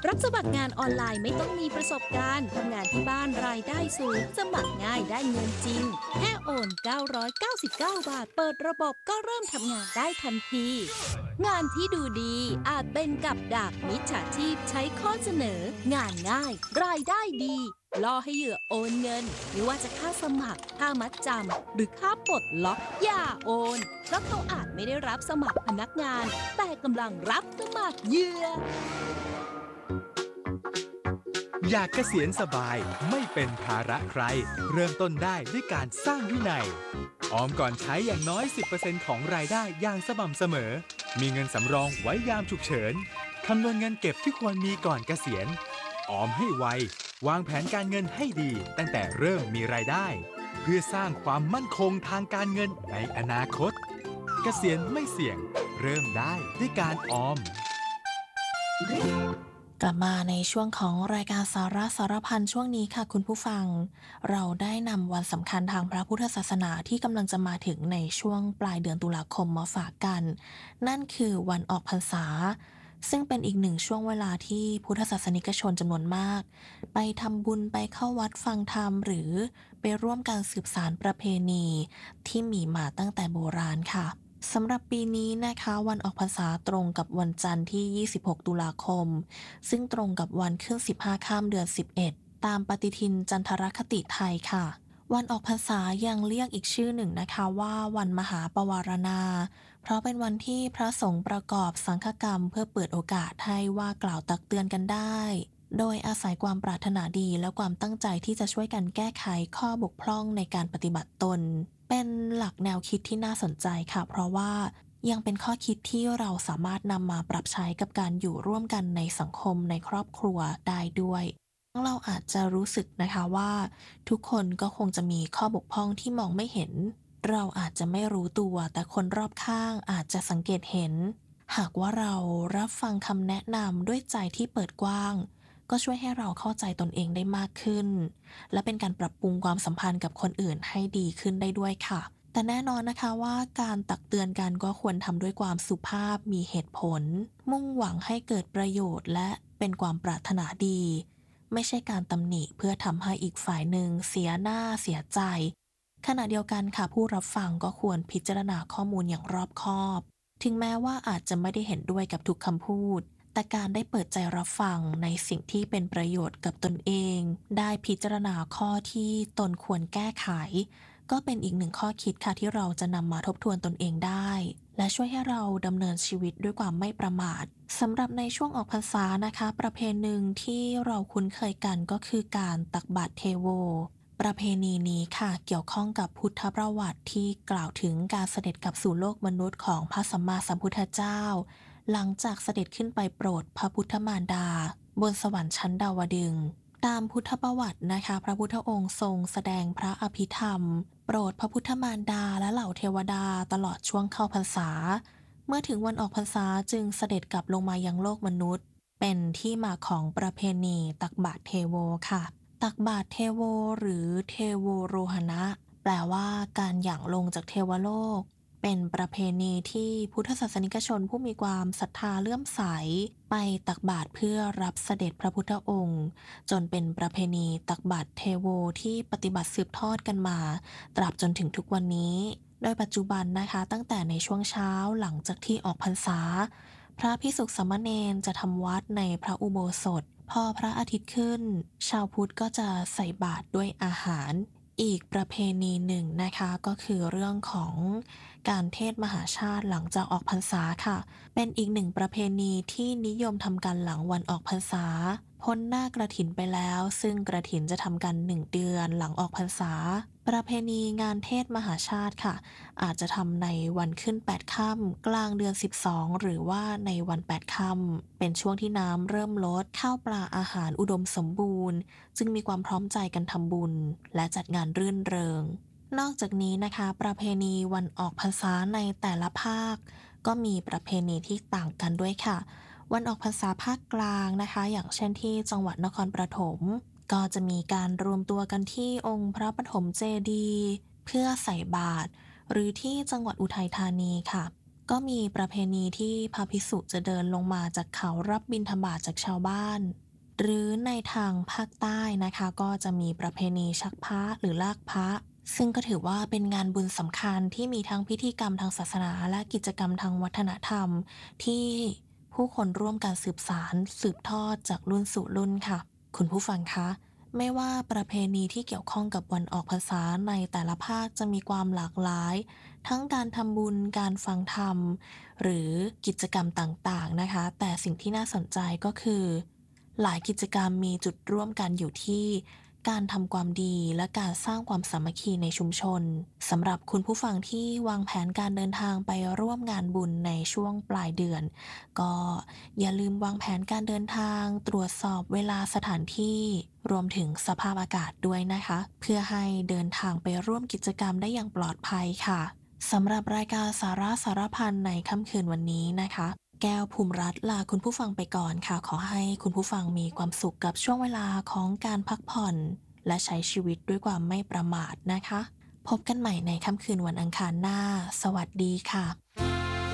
รับสมัครงานออนไลน์ไม่ต้องมีประสบการณ์ทำงานที่บ้านรายได้สูงสมัครง่ายได้เงินจริงแค่โอน999 บาทเปิดระบบก็เริ่มทำงานได้ทันทีงานที่ดูดีอาจเป็นกับดักมิจฉาชีพใช้ข้อเสนองานง่ายรายได้ดีล่อให้เหยื่อโอนเงินไม่ว่าจะค่าสมัครค่ามัดจำหรือค่าปลดล็อกอย่าโอนเพราะเขาอาจไม่ได้รับสมัครพนักงานแต่กำลังรับสมัครเหยื่ออยากเกษียณสบายไม่เป็นภาระใครเริ่มต้นได้ด้วยการสร้างวินัยออมก่อนใช้อย่างน้อย 10% ของรายได้อย่างสม่ำเสมอมีเงินสำรองไว้ยามฉุกเฉินคำนวณเงินเก็บที่ควรมีก่อนเกษียณออมให้ไววางแผนการเงินให้ดีตั้งแต่เริ่มมีรายได้เพื่อสร้างความมั่นคงทางการเงินในอนาคตเกษียณไม่เสี่ยงเริ่มได้ด้วยการออมกลับมาในช่วงของรายการสาระสารพันช่วงนี้ค่ะคุณผู้ฟังเราได้นำวันสำคัญทางพระพุทธศาสนาที่กำลังจะมาถึงในช่วงปลายเดือนตุลาคมมาฝากกันนั่นคือวันออกพรรษาซึ่งเป็นอีกหนึ่งช่วงเวลาที่พุทธศาสนิกชนจำนวนมากไปทำบุญไปเข้าวัดฟังธรรมหรือไปร่วมการสืบสานประเพณีที่มีมาตั้งแต่โบราณค่ะสำหรับปีนี้นะคะวันออกพรรษาตรงกับวันจันทร์ที่26ตุลาคมซึ่งตรงกับวันขึ้น15ค่ำเดือน11ตามปฏิทินจันทรคติไทยค่ะวันออกพรรษายังเรียกอีกชื่อหนึ่งนะคะว่าวันมหาปวารณาเพราะเป็นวันที่พระสงฆ์ประกอบสังฆกรรมเพื่อเปิดโอกาสให้ว่ากล่าวตักเตือนกันได้โดยอาศัยความปรารถนาดีและความตั้งใจที่จะช่วยกันแก้ไขข้อบกพร่องในการปฏิบัติตนเป็นหลักแนวคิดที่น่าสนใจค่ะเพราะว่ายังเป็นข้อคิดที่เราสามารถนำมาปรับใช้กับการอยู่ร่วมกันในสังคมในครอบครัวได้ด้วยเราอาจจะรู้สึกนะคะว่าทุกคนก็คงจะมีข้อบกพร่องที่มองไม่เห็นเราอาจจะไม่รู้ตัวแต่คนรอบข้างอาจจะสังเกตเห็นหากว่าเรารับฟังคำแนะนำด้วยใจที่เปิดกว้างก็ช่วยให้เราเข้าใจตนเองได้มากขึ้นและเป็นการปรับปรุงความสัมพันธ์กับคนอื่นให้ดีขึ้นได้ด้วยค่ะแต่แน่นอนนะคะว่าการตักเตือนกันก็ควรทำด้วยความสุภาพมีเหตุผลมุ่งหวังให้เกิดประโยชน์และเป็นความปรารถนาดีไม่ใช่การตำหนิเพื่อทำให้อีกฝ่ายหนึ่งเสียหน้าเสียใจขณะเดียวกันค่ะผู้รับฟังก็ควรพิจารณาข้อมูลอย่างรอบคอบถึงแม้ว่าอาจจะไม่ได้เห็นด้วยกับทุกคำพูดแต่การได้เปิดใจรับฟังในสิ่งที่เป็นประโยชน์กับตนเองได้พิจารณาข้อที่ตนควรแก้ไขก็เป็นอีกหนึ่งข้อคิดค่ะที่เราจะนำมาทบทวนตนเองได้และช่วยให้เราดำเนินชีวิตด้วยความไม่ประมาทสำหรับในช่วงออกพรรษานะคะประเพณีหนึ่งที่เราคุ้นเคยกันก็คือการตักบาตรเทโวประเพณีนี้ค่ะเกี่ยวข้องกับพุทธประวัติที่กล่าวถึงการเสด็จกลับสู่โลกมนุษย์ของพระสัมมาสัมพุทธเจ้าหลังจากเสด็จขึ้นไปโปรดพระพุทธมารดาบนสวรรค์ชั้นดาวดึงส์ตามพุทธประวัตินะคะพระพุทธองค์ทรงแสดงพระอภิธรรมโปรดพระพุทธมารดาและเหล่าเทวดาตลอดช่วงเข้าพรรษาเมื่อถึงวันออกพรรษาจึงเสด็จกลับลงมายังโลกมนุษย์เป็นที่มาของประเพณีตักบาตรเทโวค่ะตักบาตรเทโวหรือเทโวโรหณะแปลว่าการหยั่งลงจากเทวโลกเป็นประเพณีที่พุทธศาสนิกชนผู้มีความศรัทธาเลื่อมใสไปตักบาตรเพื่อรับเสด็จพระพุทธองค์จนเป็นประเพณีตักบาตรเทโวที่ปฏิบัติสืบทอดกันมาตราบจนถึงทุกวันนี้โดยปัจจุบันนะคะตั้งแต่ในช่วงเช้าหลังจากที่ออกพรรษาพระภิกษุสามเณรจะทำวัดในพระอุโบสถพอพระอาทิตย์ขึ้นชาวพุทธก็จะใส่บาตรด้วยอาหารอีกประเพณีหนึ่งนะคะก็คือเรื่องของการเทศน์มหาชาติหลังจากออกพรรษาค่ะเป็นอีกหนึ่งประเพณีที่นิยมทำกันหลังวันออกพรรษาพ้นหน้ากฐินไปแล้วซึ่งกฐินจะทำกัน1 เดือนหลังออกพรรษาประเพณีงานเทศน์มหาชาติค่ะอาจจะทำในวันขึ้น8ค่ำกลางเดือน12หรือว่าในวัน8ค่ำเป็นช่วงที่น้ำเริ่มลดข้าวปลาอาหารอุดมสมบูรณ์จึงมีความพร้อมใจกันทำบุญและจัดงานรื่นเริงนอกจากนี้นะคะประเพณีวันออกพรรษาในแต่ละภาคก็มีประเพณีที่ต่างกันด้วยค่ะวันออกพรรษาภาคกลางนะคะอย่างเช่นที่จังหวัดนครปฐมก็จะมีการรวมตัวกันที่องค์พระปฐมเจดีย์เพื่อใส่บาตรหรือที่จังหวัดอุทัยธานีค่ะก็มีประเพณีที่พระภิกษุจะเดินลงมาจากเขารับบิณฑบาตจากชาวบ้าน หรือในทางภาคใต้นะคะก็จะมีประเพณีชักพระหรือลากพระซึ่งก็ถือว่าเป็นงานบุญสำคัญที่มีทั้งพิธีกรรมทางศาสนาและกิจกรรมทางวัฒนธรรมที่ผู้คนร่วมกันสืบสานสืบทอดจากรุ่นสู่รุ่นค่ะคุณผู้ฟังคะไม่ว่าประเพณีที่เกี่ยวข้องกับวันออกพรรษาในแต่ละภาคจะมีความหลากหลายทั้งการทำบุญการฟังธรรมหรือกิจกรรมต่างๆนะคะแต่สิ่งที่น่าสนใจก็คือหลายกิจกรรมมีจุดร่วมกันอยู่ที่การทำความดีและการสร้างความสามัคคีในชุมชนสำหรับคุณผู้ฟังที่วางแผนการเดินทางไปร่วมงานบุญในช่วงปลายเดือนก็อย่าลืมวางแผนการเดินทางตรวจสอบเวลาสถานที่รวมถึงสภาพอากาศด้วยนะคะเพื่อให้เดินทางไปร่วมกิจกรรมได้อย่างปลอดภัยค่ะสำหรับรายการสาระสารพันในค่ำคืนวันนี้นะคะแก้วภูมิรัตน์ลาคุณผู้ฟังไปก่อนค่ะขอให้คุณผู้ฟังมีความสุขกับช่วงเวลาของการพักผ่อนและใช้ชีวิตด้วยความไม่ประมาทนะคะพบกันใหม่ในค่ำคืนวันอังคารหน้าสวัสดีค่ะ